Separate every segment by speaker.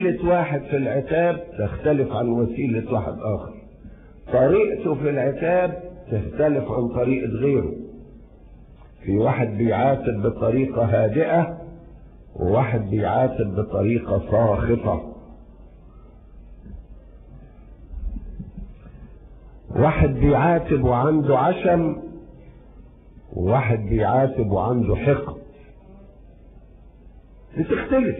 Speaker 1: وسيلة واحد في العتاب تختلف عن وسيلة واحد آخر، طريقته في العتاب تختلف عن طريقة غيره. في واحد بيعاتب بطريقة هادئة وواحد بيعاتب بطريقة ساخطة. واحد بيعاتب وعنده عشم وواحد بيعاتب وعنده حقد، بتختلف.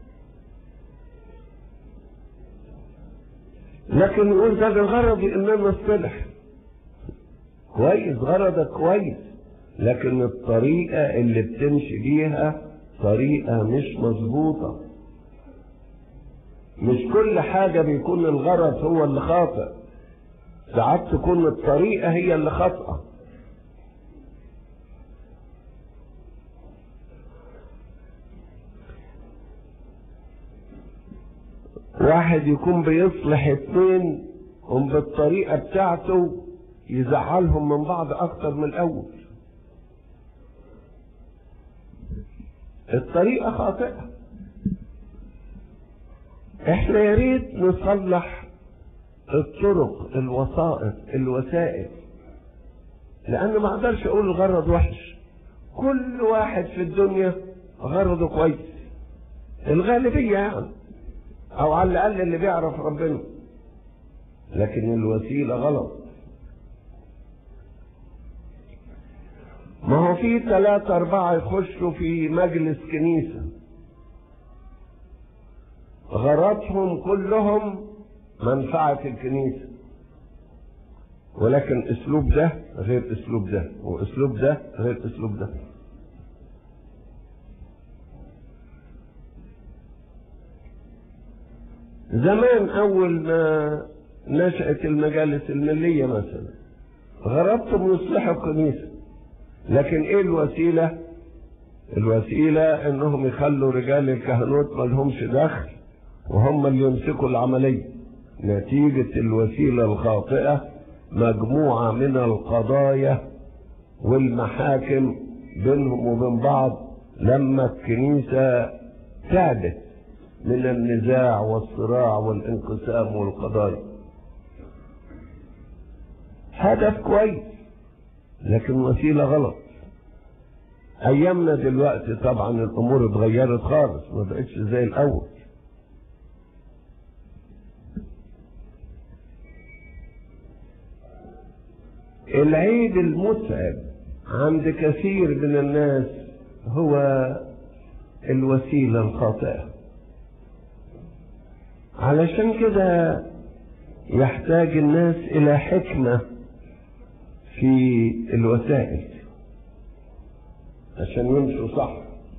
Speaker 1: لكن يقول ده غرضي ان انا اصطلح، كويس، غرضك كويس، لكن الطريقة اللي بتمشي بيها طريقة مش مظبوطة. مش كل حاجة بيكون الغرض هو اللي خاطئ، ساعات تكون الطريقة هي اللي خاطئة. واحد يكون بيصلح اتنين بالطريقة بتاعته يزعلهم من بعض اكتر من الاول، الطريقة خاطئة. احنا يا ريت نصلح الطرق، الوسائط، الوسائل، لان ما اقدرش اقول الغرض وحش. كل واحد في الدنيا غرضه كويس، الغالبية يعني، او على الاقل اللي بيعرف ربنا، لكن الوسيلة غلط. ما هو في 3 4 يخشوا في مجلس كنيسة غرضهم كلهم منفعة الكنيسة، ولكن اسلوب ده غير اسلوب ده، واسلوب ده غير اسلوب ده. زمان اول ما نشأت المجالس الملية مثلا غرضتهم يصلحوا الكنيسة، لكن ايه الوسيلة؟ الوسيلة انهم يخلوا رجال الكهنوت ما لهمش دخل وهم اللي يمسكوا العملية. نتيجة الوسيلة الخاطئة مجموعة من القضايا والمحاكم بينهم وبين بعض، لما الكنيسة تعدت من النزاع والصراع والانقسام والقضايا. هدف كويس لكن وسيلة غلط. ايامنا دلوقتي طبعا الامور اتغيرت خالص، ما بقتش زي الاول. العيب المتعب عند كثير من الناس هو الوسيلة الخاطئة. علشان كده يحتاج الناس الى حكمة في الوسائل عشان يمشوا صح.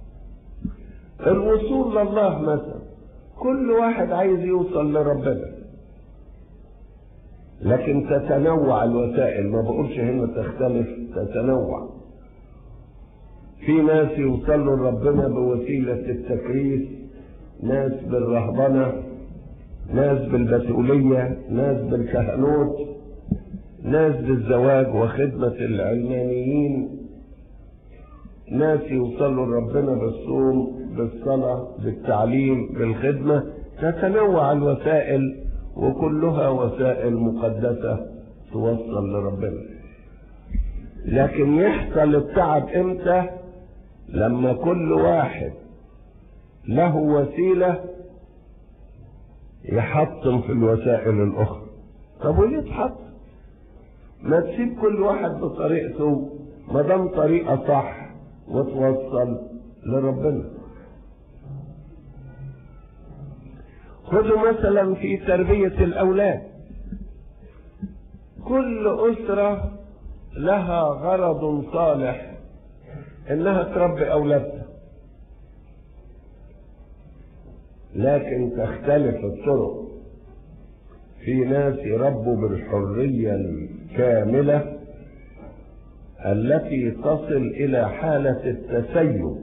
Speaker 1: الوصول لله مثلا، كل واحد عايز يوصل لربنا، لكن تتنوع الوسائل. ما بقولش هنا تختلف، تتنوع. في ناس يوصلوا لربنا بوسيلة التكريس، ناس بالرهبنة، ناس بالبتولية، ناس بالكهنوت، ناس بالزواج وخدمة العلمانيين، ناس يوصلوا لربنا بالصوم، بالصلاة، بالتعليم، بالخدمة. تتنوع الوسائل وكلها وسائل مقدسة توصل لربنا. لكن يحصل التعب امتى؟ لما كل واحد له وسيلة يحطم في الوسائل الأخرى. طب وليه تحطم؟ ما تسيب كل واحد بطريقته، ما دام طريقة صح وتوصل لربنا. خذوا مثلا في تربية الأولاد، كل أسرة لها غرض صالح إنها تربي أولادها، لكن تختلف الطرق. في ناس يربوا بالحرية الكاملة التي تصل إلى حالة التسيب،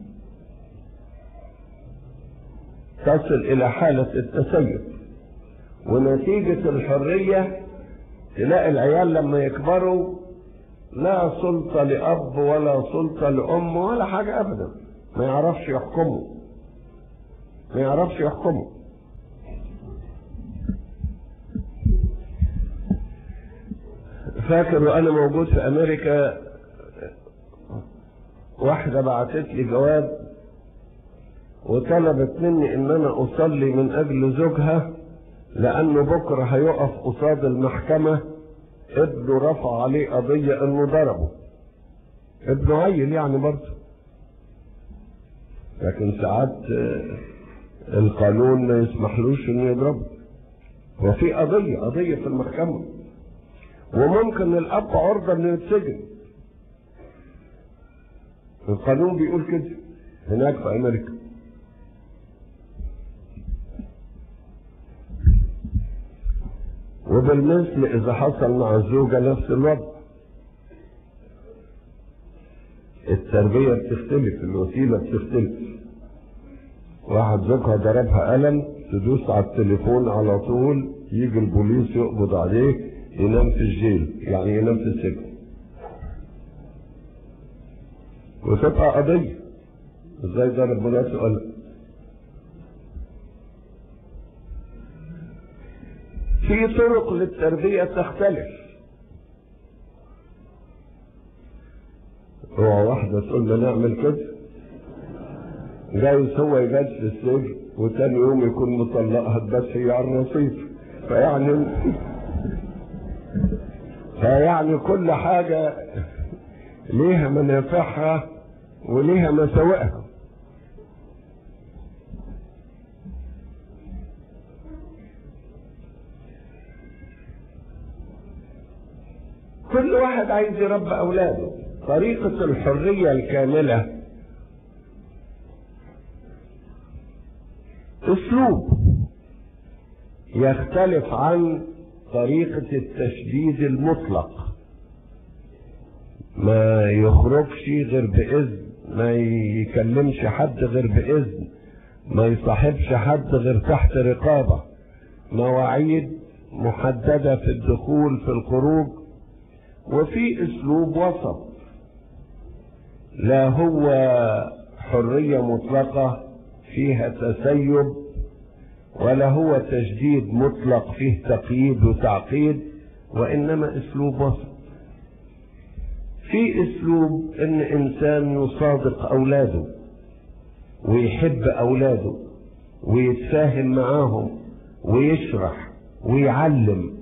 Speaker 1: تصل إلى حالة التسيب، ونتيجة الحرية تلاقي العيال لما يكبروا لا سلطة لأب ولا سلطة لأم ولا حاجة أبدا، ما يعرفش يحكموا. فاكر وانا موجود في امريكا واحدة بعتت لي جواب وطلبت مني ان انا اصلي من اجل زوجها، لانه بكرة هيقف قصاد المحكمة، ابنه رفع عليه قضية انه ضربه، ابنه عيل يعني برضه، لكن ساعات القانون ما يسمحلوش انه يضربه، وفي قضية في المحكمة، وممكن الاب عرضة انه يتسجن. القانون بيقول كده هناك في امريكا. وبالمثل اذا حصل مع الزوجة نفس الوضع. التربية بتختلف، الوسيلة بتختلف. واحد زوجها ضربها قلم، تدوس على التليفون على طول يجي البوليس يقبض عليه، ينام في الجيل، يعني ينام في السجن، وتبقى قضية ازاي ضرب مراته قلم. في طرق للتربية تختلف. هو واحدة تقول له نعمل كده، جايز هو يبات في السجن وتاني يوم يكون مطلقها تبات هي على الرصيف. فيعني كل حاجة ليها منافعها وليها مساوئها. كل واحد عايز يربي اولاده. طريقة الحرية الكاملة اسلوب يختلف عن طريقة التشديد المطلق. ما يخرجش غير بإذن، ما يكلمش حد غير بإذن، ما يصاحبش حد غير تحت رقابة، مواعيد محددة في الدخول في الخروج. وفي اسلوب وسط، لا هو حرية مطلقة فيها تسيب، ولا هو تشديد مطلق فيه تقييد وتعقيد، وإنما اسلوب وسط. في اسلوب ان انسان يصادق اولاده ويحب اولاده ويتفاهم معاهم ويشرح ويعلم.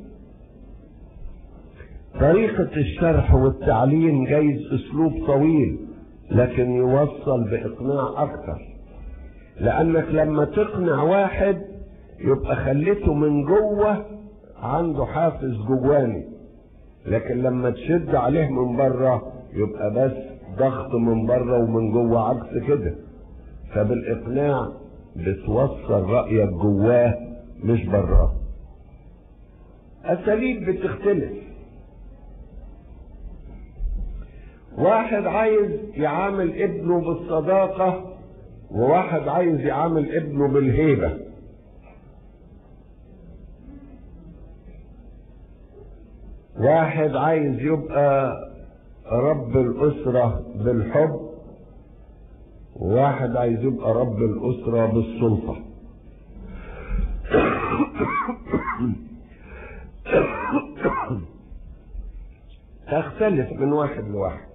Speaker 1: طريقة الشرح والتعليم جايز اسلوب طويل، لكن يوصل باقناع اكتر، لانك لما تقنع واحد يبقى خليته من جوه عنده حافز جواني، لكن لما تشد عليه من بره يبقى بس ضغط من بره ومن جوه عكس كده. فبالاقناع بتوصل رأيك جواه مش براه. اساليب بتختلف. واحد عايز يعامل ابنه بالصداقة، وواحد عايز يعامل ابنه بالهيبة. واحد عايز يبقى رب الأسرة بالحب، وواحد عايز يبقى رب الأسرة بالسلطة. تختلف من واحد لواحد.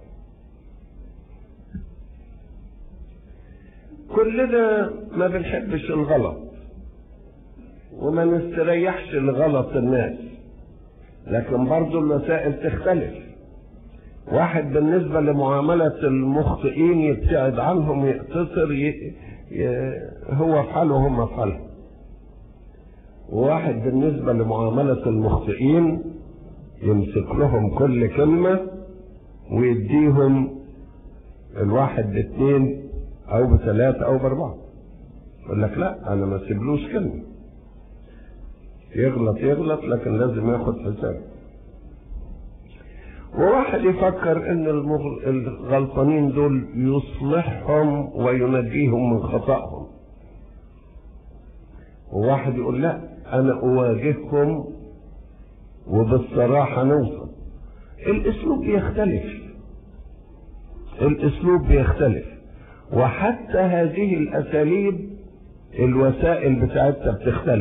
Speaker 1: كلنا ما بنحبش الغلط وما نستريحش لغلط الناس، لكن برضو المسائل تختلف. واحد بالنسبة لمعاملة المخطئين يبتعد عنهم، يقتصر، هو في حاله وهم في حاله. وواحد بالنسبة لمعاملة المخطئين يمسك لهم كل كلمة ويديهم الواحد باثنين او بثلاثة او باربعة. يقول لك لا انا ما سيبلوش كلمة، يغلط لكن لازم ياخد حساب. وواحد يفكر ان الغلطانين دول يصلحهم وينجيهم من خطأهم. وواحد يقول لا انا اواجههم وبالصراحة نوصل. الاسلوب بيختلف. وحتى هذه الاساليب الوسائل بتاعتها بتختلف.